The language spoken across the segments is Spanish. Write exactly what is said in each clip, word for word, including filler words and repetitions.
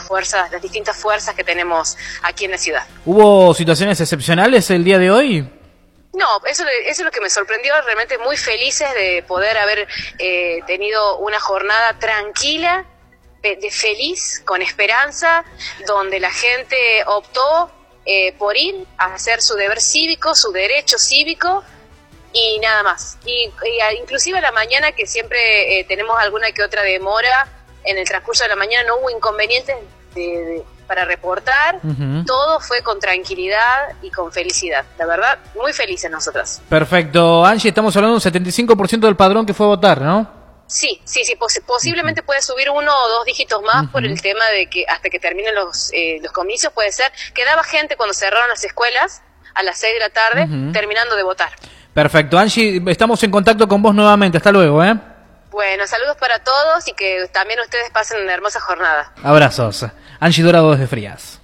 fuerzas, las distintas fuerzas que tenemos aquí en la ciudad. ¿Hubo situaciones excepcionales el día de hoy? No, eso, eso es lo que me sorprendió, realmente muy felices de poder haber eh, tenido una jornada tranquila, de, de feliz, con esperanza, donde la gente optó eh, por ir a hacer su deber cívico, su derecho cívico, y nada más. Y, y inclusive a la mañana, que siempre eh, tenemos alguna que otra demora, en el transcurso de la mañana no hubo inconvenientes de, de, para reportar, uh-huh. Todo fue con tranquilidad y con felicidad, la verdad, muy felices nosotras. Perfecto, Angie, estamos hablando de un setenta y cinco por ciento del padrón que fue a votar, ¿no? Sí, sí, sí, pos- posiblemente uh-huh. puede subir uno o dos dígitos más uh-huh. por el tema de que hasta que terminen los, eh, los comicios, puede ser, quedaba gente cuando cerraron las escuelas a las seis de la tarde, uh-huh. terminando de votar. Perfecto, Angie, estamos en contacto con vos nuevamente, hasta luego, ¿eh? Bueno, saludos para todos y que también ustedes pasen una hermosa jornada. Abrazos. Angie Dorado desde Frías.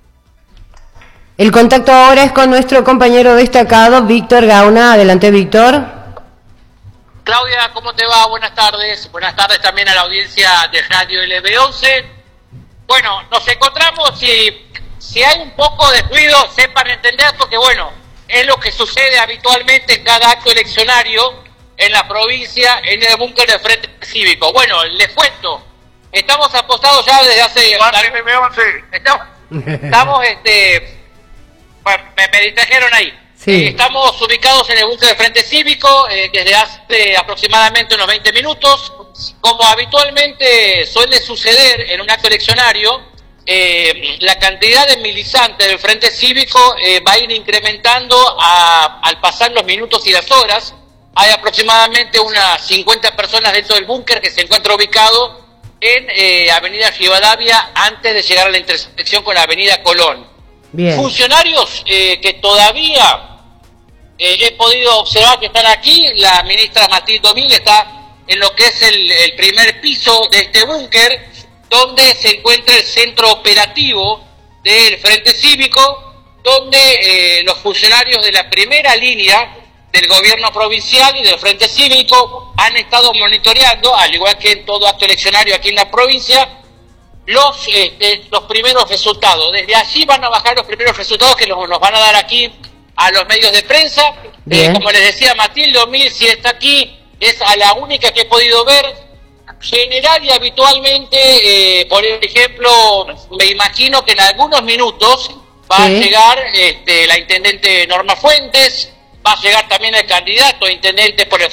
El contacto ahora es con nuestro compañero destacado, Víctor Gauna. Adelante, Víctor. Claudia, ¿cómo te va? Buenas tardes. Buenas tardes también a la audiencia de Radio L B once. Bueno, nos encontramos y si hay un poco de ruido, sepan entender, porque bueno, es lo que sucede habitualmente en cada acto eleccionario en la provincia, en el búnker del Frente Cívico. Bueno, les cuento, estamos apostados ya desde hace... Estamos, estamos este... Bueno, me, me distrajeron ahí. Sí. Eh, estamos ubicados en el búnker del Frente Cívico eh, desde hace aproximadamente unos veinte minutos. Como habitualmente suele suceder en un acto eleccionario, eh, la cantidad de milizantes del Frente Cívico eh, va a ir incrementando a, al pasar los minutos y las horas. Hay aproximadamente unas cincuenta personas dentro del búnker que se encuentra ubicado en eh, Avenida Rivadavia antes de llegar a la intersección con la Avenida Colón. Bien. Funcionarios eh, que todavía eh, he podido observar que están aquí, la ministra Matilde Omil está en lo que es el, el primer piso de este búnker, donde se encuentra el centro operativo del Frente Cívico, donde eh, los funcionarios de la primera línea del gobierno provincial y del Frente Cívico han estado monitoreando, al igual que en todo acto eleccionario aquí en la provincia, los este, los primeros resultados. Desde allí van a bajar los primeros resultados que los, nos van a dar aquí a los medios de prensa. Eh, como les decía, Matilde Omil, si está aquí, es a la única que he podido ver. General y habitualmente, eh, por ejemplo, me imagino que en algunos minutos va ¿Sí? a llegar este, la intendente Norma Fuentes, va a llegar también el candidato a intendente por el